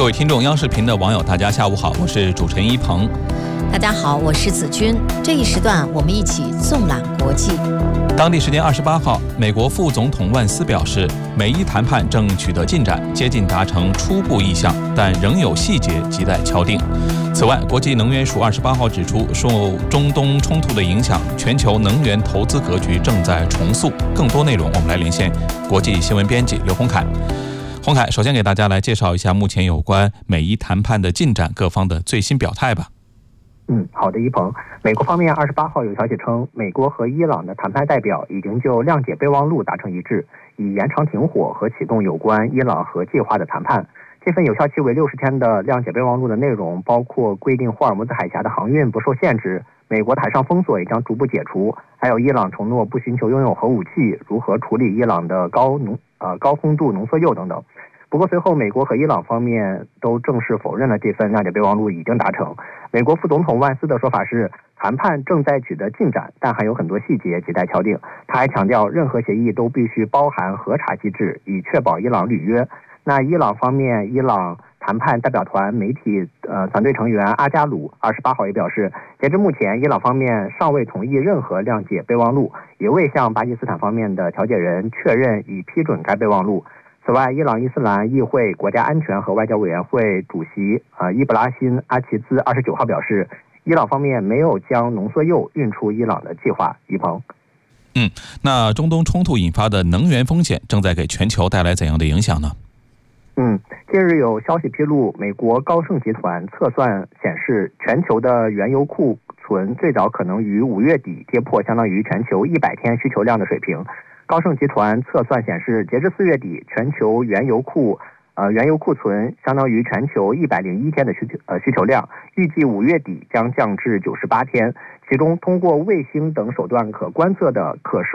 各位听众，央视频的网友，大家下午好，我是主持人一鹏。 大家好，我是子君。这一时段我们一起纵览国际。 当地时间28号，美国副总统万斯表示，美伊谈判正取得进展，接近达成初步意向，但仍有细节亟待敲定。此外，国际能源署28号指出，受中东冲突的影响，全球能源投资格局正在重塑。更多内容，我们来连线国际新闻编辑刘洪凯。洪凯，首先给大家来介绍一下目前有关美伊谈判的进展，各方的最新表态吧。 好的，一鹏。美国方面28号有消息称，美国和伊朗的谈判代表已经就谅解备忘录达成一致，以延长停火和启动有关伊朗核计划的谈判。这份有效期为60天的谅解备忘录的内容包括规定霍尔木兹海峡的航运不受限制，美国海上封锁也将逐步解除，还有伊朗承诺不寻求拥有核武器，如何处理伊朗的高丰度浓缩铀等等。不过随后美国和伊朗方面都正式否认了这份谅解备忘录已经达成。美国副总统万斯的说法是，谈判正在取得进展，但还有很多细节亟待敲定。他还强调，任何协议都必须包含核查机制，以确保伊朗履约。那伊朗方面，伊朗谈判代表团媒体团队成员阿加鲁28号也表示，截至目前，伊朗方面尚未同意任何谅解备忘录，也未向巴基斯坦方面的调解人确认已批准该备忘录。此外，伊朗伊斯兰议会国家安全和外交委员会主席伊布拉辛阿齐兹29号表示，伊朗方面没有将浓缩铀运出伊朗的计划。一鹏， 那中东冲突引发的能源风险正在给全球带来怎样的影响呢？ 近日有消息披露，美国高盛集团测算显示，全球的原油库存最早可能于5月底跌破相当于全球100天需求量的水平。高盛集团测算显示，截至4月底，全球原油库存相当于全球101天的需求量，预计5月底将降至98天。其中，通过卫星等手段可观测的可设